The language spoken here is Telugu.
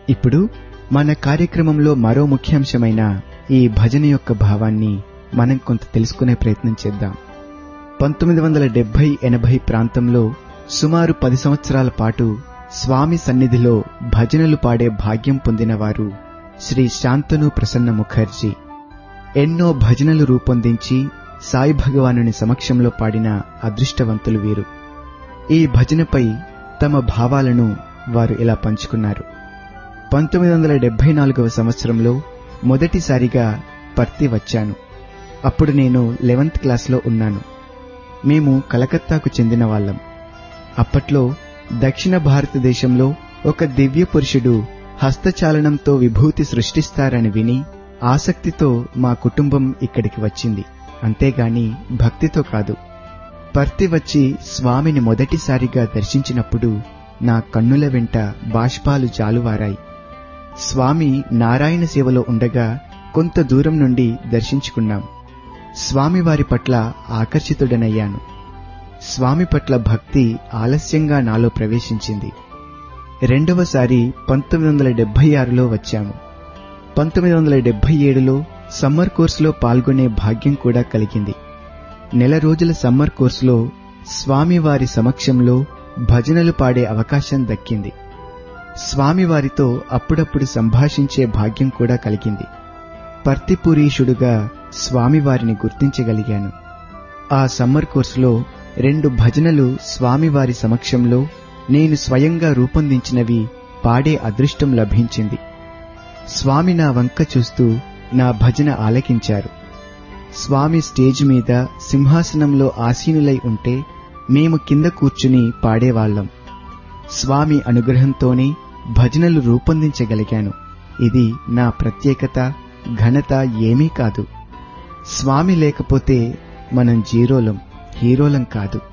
ఇప్పుడు మన కార్యక్రమంలో మరో ముఖ్యాంశమైన ఈ భజన యొక్క భావాన్ని మనం కొంత తెలుసుకునే ప్రయత్నం చేద్దాం. 1970-80 ప్రాంతంలో సుమారు 10 సంవత్సరాల పాటు స్వామి సన్నిధిలో భజనలు పాడే భాగ్యం పొందినవారు శ్రీ శాంతను ప్రసన్న ముఖర్జీ. ఎన్నో భజనలు రూపొందించి సాయి భగవానుని సమక్షంలో పాడిన అదృష్టవంతులు వీరు. ఈ భజనపై తమ భావాలను వారు ఇలా పంచుకున్నారు. 1974వ సంవత్సరంలో మొదటిసారిగా పర్తి వచ్చాను. అప్పుడు నేను 11th క్లాస్లో ఉన్నాను. మేము కలకత్తాకు చెందిన వాళ్ళం. అప్పట్లో దక్షిణ భారతదేశంలో ఒక దివ్య పురుషుడు హస్తచాలనంతో విభూతి సృష్టిస్తారని విని ఆసక్తితో మా కుటుంబం ఇక్కడికి వచ్చింది. అంతేగాని భక్తితో కాదు. పర్తి వచ్చి స్వామిని మొదటిసారిగా దర్శించినప్పుడు నా కన్నుల వెంట బాష్పాలు జాలువారాయి. స్వామి నారాయణ సేవలో ఉండగా కొంత దూరం నుండి దర్శించుకున్నాం. స్వామివారి పట్ల ఆకర్షితుడనయ్యాను. స్వామి పట్ల భక్తి ఆలస్యంగా నాలో ప్రవేశించింది. రెండవసారి 1976లో వచ్చాము. 1977లో సమ్మర్ కోర్సులో పాల్గొనే భాగ్యం కూడా కలిగింది. నెల రోజుల సమ్మర్ కోర్సులో స్వామివారి సమక్షంలో భజనలు పాడే అవకాశం దక్కింది. స్వామివారితో అప్పుడప్పుడు సంభాషించే భాగ్యం కూడా కలిగింది. పర్తిపురీషుడుగా స్వామివారిని గుర్తించగలిగాను. ఆ సమ్మర్ కోర్సులో 2 భజనలు స్వామివారి సమక్షంలో నేను స్వయంగా రూపొందించినవి పాడే అదృష్టం లభించింది. స్వామి నా వంక చూస్తూ నా భజన ఆలకించారు. స్వామి స్టేజ్ మీద సింహాసనంలో ఆసీనులై ఉంటే మేము కింద కూర్చుని పాడేవాళ్లం. స్వామి అనుగ్రహంతోనే భజనలు రూపొందించగలిగాను. ఇది నా ప్రత్యేకత, ఘనత ఏమీ కాదు. స్వామి లేకపోతే మనం జీరోలం, హీరోలం కాదు.